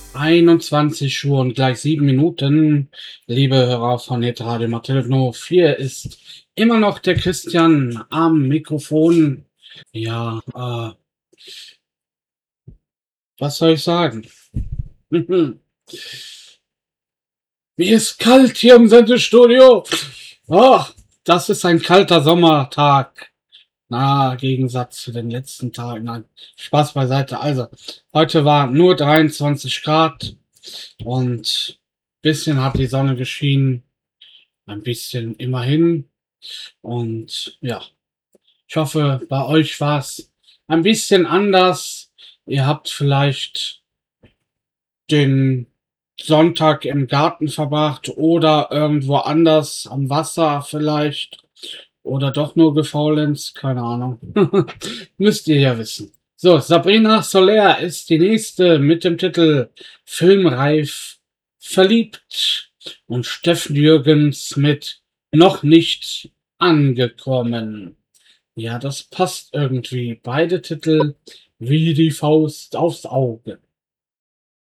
21 Uhr und gleich 7 Minuten, liebe Hörer von Hitradio Martello. Hier ist immer noch der Christian am Mikrofon. Ja, was soll ich sagen? Mir ist kalt hier im Sendestudio. Oh, das ist ein kalter Sommertag. Na, Gegensatz zu den letzten Tagen. Nein, Spaß beiseite. Also, heute war nur 23 Grad und bisschen hat die Sonne geschienen. Ein bisschen immerhin. Und ja, ich hoffe, bei euch war es ein bisschen anders. Ihr habt vielleicht den Sonntag im Garten verbracht oder irgendwo anders am Wasser vielleicht. Oder doch nur gefaulenzt, keine Ahnung. Müsst ihr ja wissen. So, Sabrina Soler ist die nächste mit dem Titel Filmreif verliebt und Steffen Jürgens mit Noch nicht angekommen. Ja, das passt irgendwie. Beide Titel wie die Faust aufs Auge.